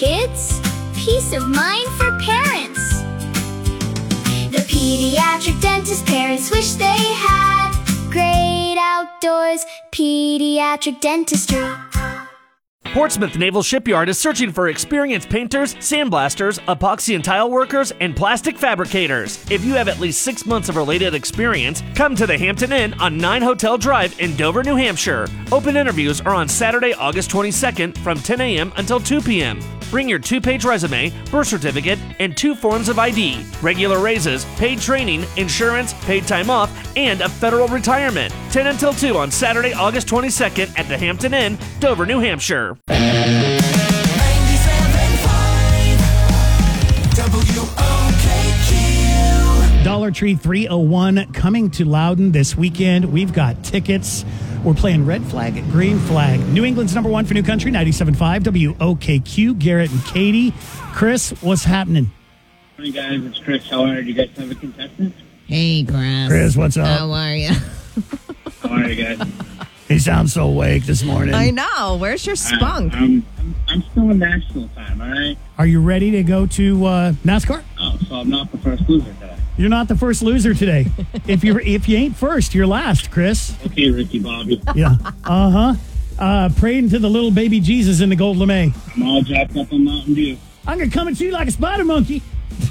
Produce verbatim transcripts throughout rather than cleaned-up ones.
kids, peace of mind for parents. The pediatric dentist parents wish they had. Great outdoors, pediatric dentistry. Portsmouth Naval Shipyard is searching for experienced painters, sandblasters, epoxy and tile workers, and plastic fabricators. If you have at least six months of related experience, come to the Hampton Inn on nine Hotel Drive in Dover, New Hampshire. Open interviews are on Saturday, August twenty-second from ten a.m. until two p.m. Bring your two-page resume, birth certificate, and two forms of I D, regular raises, paid training, insurance, paid time off, and a federal retirement. ten until two on Saturday, August twenty-second at the Hampton Inn, Dover, New Hampshire. Dollar Tree three oh one coming to Loudon this weekend. We've got tickets. We're playing Red Flag, Green Flag. New England's number one for New Country, ninety-seven point five W O K Q. Garrett and Katie. Chris, what's happening? Hey guys, it's Chris. How are you? Do you guys have a contestant? Hey, Chris. Chris, what's up? How are you? How are you guys? He sounds so awake this morning. I know. Where's your spunk? Uh, I'm, I'm, I'm still in national time, all right? Are you ready to go to uh, NASCAR? Oh, so I'm not the first loser today. You're not the first loser today. if you if you ain't first, you're last, Chris. Okay, Ricky Bobby. Yeah. Uh-huh. Uh, praying to the little baby Jesus in the gold lame. I'm all jacked up on Mountain Dew. I'm going to come at you like a spider monkey.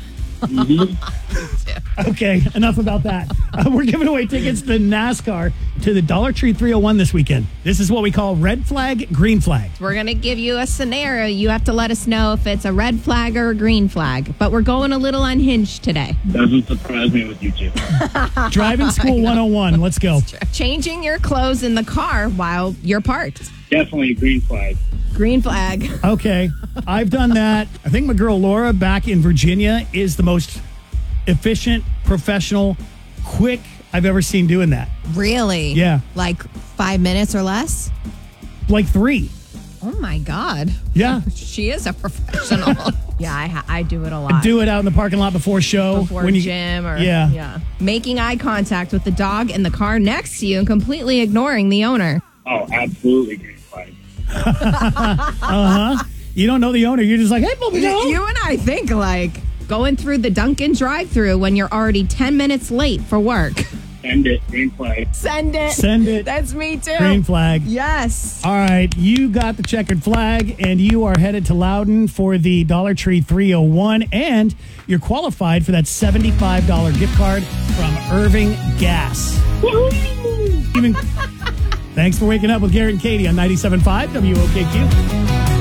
Mm-hmm. Okay, enough about that. Uh, we're giving away tickets to NASCAR to the Dollar Tree three oh one this weekend. This is what we call red flag, green flag. We're going to give you a scenario. You have to let us know if it's a red flag or a green flag. But we're going a little unhinged today. Doesn't surprise me with you two. Driving School one oh one. Let's go. Changing your clothes in the car while you're parked. Definitely green flag. Green flag. Okay, I've done that. I think my girl Laura back in Virginia is the most efficient, professional, quick I've ever seen doing that. Really? Yeah. Like five minutes or less? Like three. Oh, my God. Yeah. She is a professional. Yeah, I, ha- I do it a lot. Do it out in the parking lot before show. Before when you, gym or, yeah. yeah. Making eye contact with the dog in the car next to you and completely ignoring the owner. Oh, absolutely green flag. Uh-huh. You don't know the owner. You're just like, hey, Bobby, no. You and I think like going through the Dunkin' drive-thru when you're already ten minutes late for work. Send it. Green flag. Send it. Send it. That's me too. Green flag. Yes. All right. You got the checkered flag, and you are headed to Loudon for the Dollar Tree three oh one, and you're qualified for that seventy-five dollars gift card from Irving Gas. Even, thanks for waking up with Garrett and Katie on ninety-seven point five W O K Q.